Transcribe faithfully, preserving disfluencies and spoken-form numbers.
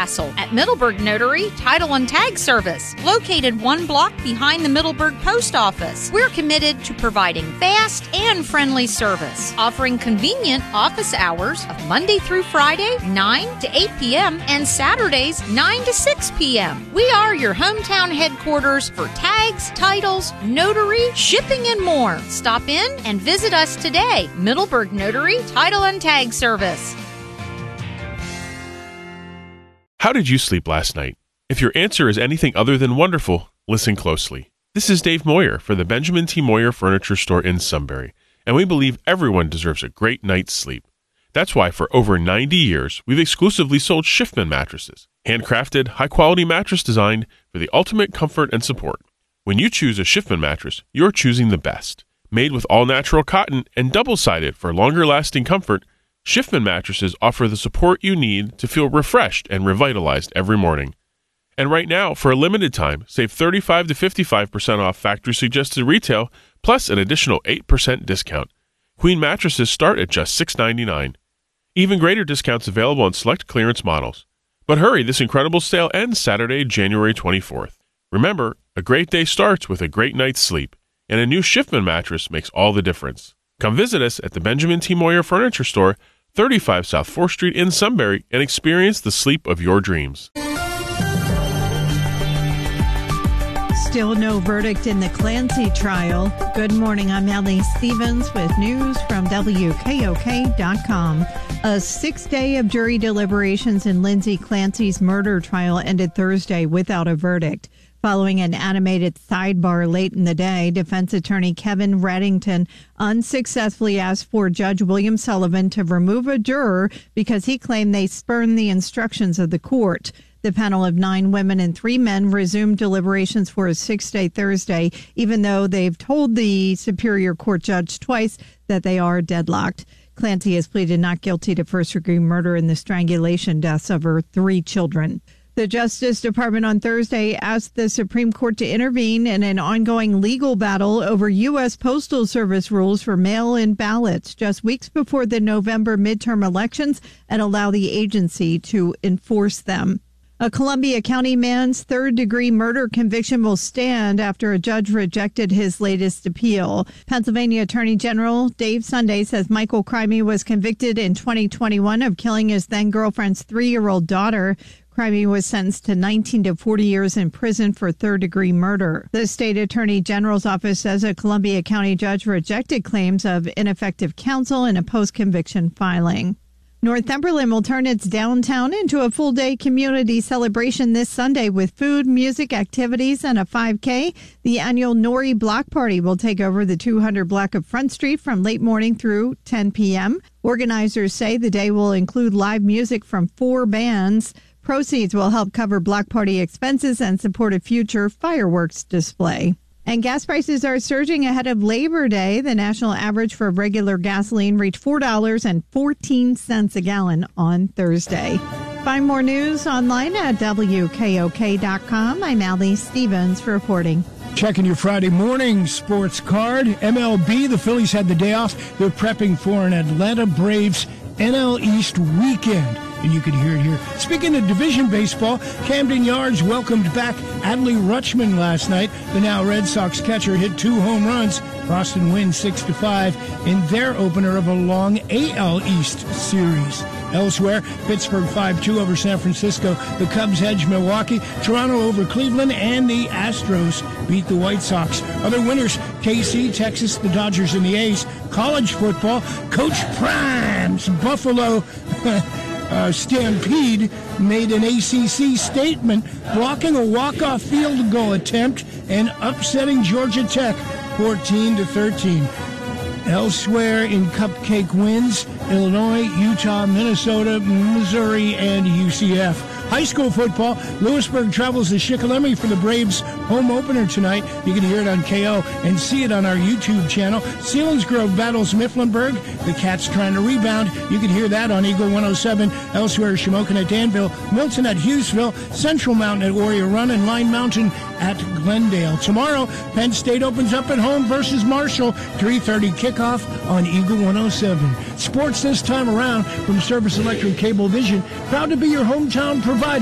hassle at Middleburg Notary Title and Tag Service, located one block behind the Middleburg Post Office. We're committed to providing fast and friendly service, offering convenient office hours of Monday through Friday, nine to eight p.m., and Saturdays, nine to six p.m. We are your hometown headquarters for tags, titles, notary, shipping, and more. Stop in and visit us today. Middleburg Notary Title and Tag Service. How did you sleep last night? If your answer is anything other than wonderful, listen closely. This is Dave Moyer for the Benjamin T. Moyer Furniture Store in Sunbury, and we believe everyone deserves a great night's sleep. That's why for over ninety years, we've exclusively sold Schiffman mattresses, handcrafted, high-quality mattress designed for the ultimate comfort and support. When you choose a Schiffman mattress, you're choosing the best. Made with all-natural cotton and double-sided for longer-lasting comfort, Schiffman mattresses offer the support you need to feel refreshed and revitalized every morning. And right now, for a limited time, save thirty-five to fifty-five percent off factory-suggested retail, plus an additional eight percent discount. Queen mattresses start at just six ninety-nine. Even greater discounts available on select clearance models. But hurry, this incredible sale ends Saturday, January twenty-fourth. Remember, a great day starts with a great night's sleep, and a new Schiffman mattress makes all the difference. Come visit us at the Benjamin T. Moyer Furniture Store, thirty-five South fourth Street in Sunbury, and experience the sleep of your dreams. Still no verdict in the Clancy trial. Good morning, I'm Allie Stevens with news from W K O K dot com. A sixth day of jury deliberations in Lindsay Clancy's murder trial ended Thursday without a verdict. Following an animated sidebar late in the day, defense attorney Kevin Reddington unsuccessfully asked for Judge William Sullivan to remove a juror because he claimed they spurned the instructions of the court. The panel of nine women and three men resumed deliberations for a six-day Thursday, even though they've told the Superior Court judge twice that they are deadlocked. Clancy has pleaded not guilty to first-degree murder in the strangulation deaths of her three children. The Justice Department on Thursday asked the Supreme Court to intervene in an ongoing legal battle over U S. Postal Service rules for mail-in ballots just weeks before the November midterm elections and allow the agency to enforce them. A Columbia County man's third-degree murder conviction will stand after a judge rejected his latest appeal. Pennsylvania Attorney General Dave Sunday says Michael Crimey was convicted in twenty twenty-one of killing his then-girlfriend's three-year-old daughter. Crimey was sentenced to nineteen to forty years in prison for third-degree murder. The state attorney general's office says a Columbia County judge rejected claims of ineffective counsel in a post-conviction filing. Northumberland will turn its downtown into a full-day community celebration this Sunday with food, music, activities, and a five K. The annual Nori Block Party will take over the two hundred block of Front Street from late morning through ten p.m. Organizers say the day will include live music from four bands. Proceeds will help cover block party expenses and support a future fireworks display. And gas prices are surging ahead of Labor Day. The national average for regular gasoline reached four dollars and fourteen cents a gallon on Thursday. Find more news online at W K O K dot com. I'm Allie Stevens reporting. Checking your Friday morning sports card. M L B, the Phillies had the day off. They're prepping for an Atlanta Braves N L East weekend. And you can hear it here. Speaking of division baseball, Camden Yards welcomed back Adley Rutschman last night. The now Red Sox catcher hit two home runs. Boston wins six to five in their opener of a long A L East series. Elsewhere, Pittsburgh five two over San Francisco. The Cubs edge Milwaukee. Toronto over Cleveland. And the Astros beat the White Sox. Other winners, K C, Texas, the Dodgers, and the A's. College football, Coach Prime's Buffalo uh, Stampede made an A C C statement, blocking a walk-off field goal attempt and upsetting Georgia Tech fourteen to thirteen. Elsewhere in cupcake wins, Illinois, Utah, Minnesota, Missouri, and U C F. High school football, Lewisburg travels to Shikellamy for the Braves home opener tonight. You can hear it on K O and see it on our YouTube channel. Selinsgrove battles Mifflinburg. The Cats trying to rebound. You can hear that on Eagle one oh seven. Elsewhere, Shamokin at Danville, Milton at Hughesville, Central Mountain at Warrior Run, and Line Mountain at Glendale. Tomorrow, Penn State opens up at home versus Marshall. three thirty kickoff on Eagle one oh seven. Sports this time around from Service Electric Cablevision. Proud to be your hometown provider.